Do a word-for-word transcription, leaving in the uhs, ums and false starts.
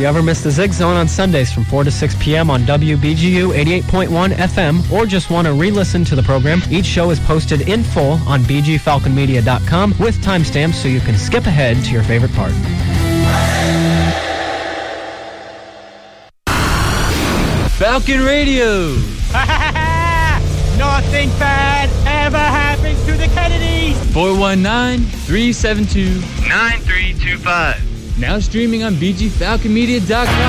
you ever miss the Zig Zone on Sundays from four to six p.m. on W B G U eighty-eight point one F M, or just want to re-listen to the program, each show is posted in full on b g falcon media dot com with timestamps so you can skip ahead to your favorite part. Falcon Radio. Nothing bad ever happens to the Kennedys. four one nine, three seven two, nine three two five. Now streaming on b g falcon media dot com.